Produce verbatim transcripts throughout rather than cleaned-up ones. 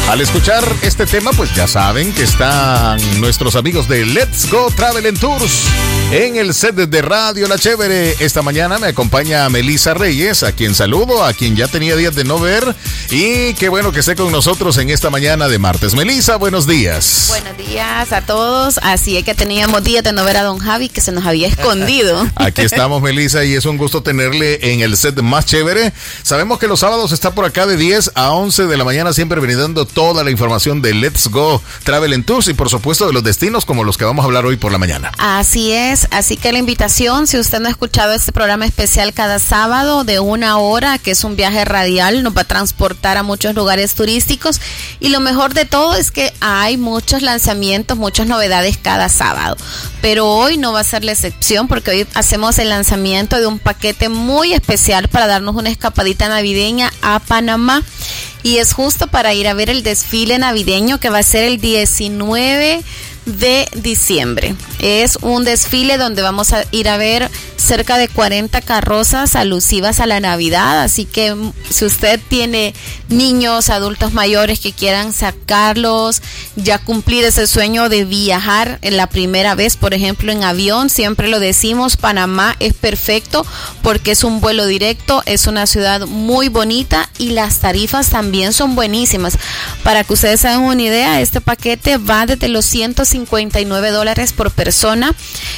Al escuchar este tema, pues ya saben que están nuestros amigos de Let's Go Travel and Tours en el set de Radio La Chévere. Esta mañana me acompaña Melissa Reyes, a quien saludo, a quien ya tenía días de no ver, y qué bueno que esté con nosotros en esta mañana de martes. Melissa, buenos días. Buenos días a todos. Así es que teníamos días de no ver a don Javi, que se nos había escondido. Aquí estamos, Melissa, y es un gusto tenerle en el set más chévere. Sabemos que los sábados está por acá de diez a once de la mañana, siempre brindando toda la información de Let's Go Travel and Tours y por supuesto de los destinos como los que vamos a hablar hoy por la mañana. Así es, así que la invitación, si usted no ha escuchado este programa especial cada sábado de una hora, que es un viaje radial, nos va a transportar a muchos lugares turísticos, y lo mejor de todo es que hay muchos lanzamientos, muchas novedades cada sábado, pero hoy no va a ser la excepción, porque hoy hacemos el lanzamiento de un paquete muy especial para darnos una escapadita navideña a Panamá. Y es justo para ir a ver el desfile navideño que va a ser el diecinueve de diciembre. Es un desfile donde vamos a ir a ver cerca de cuarenta carrozas alusivas a la Navidad, así que si usted tiene niños, adultos mayores que quieran sacarlos, ya cumplir ese sueño de viajar en la primera vez, por ejemplo en avión, siempre lo decimos, Panamá es perfecto porque es un vuelo directo, es una ciudad muy bonita y las tarifas también son buenísimas. Para que ustedes se hagan una idea, este paquete va desde los ciento cincuenta y nueve dólares por persona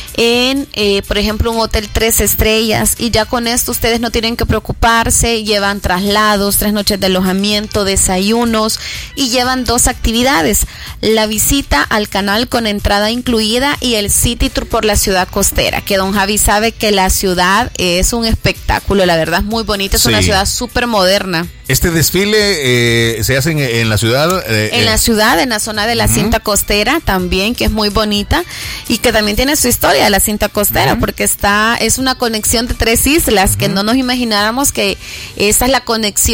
en, eh, por ejemplo, un hotel tres estrellas, y ya con esto ustedes no tienen que preocuparse, llevan traslados, tres noches de alojamiento, desayunos, y llevan dos actividades: la visita al canal con entrada incluida y el City Tour por la ciudad costera, que don Javi sabe que la ciudad es un espectáculo, la verdad es muy bonita, es sí. Una ciudad súper moderna. Este desfile eh, se hace en, en la ciudad. Eh, en la ciudad, en la zona de la uh-huh. cinta costera también, que es muy bonita y que también tiene su historia, la cinta costera, uh-huh. porque está es una conexión de tres islas uh-huh. que no nos imagináramos que esa es la conexión